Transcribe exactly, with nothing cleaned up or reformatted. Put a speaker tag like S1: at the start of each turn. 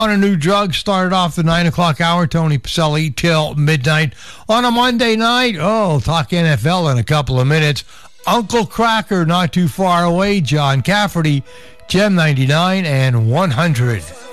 S1: On a New Drug started off the nine o'clock hour. Tony Pacelli till midnight. On a Monday night, oh, talk N F L in a couple of minutes. Uncle Cracker, not too far away. John Cafferty, Gem ninety-nine and one hundred.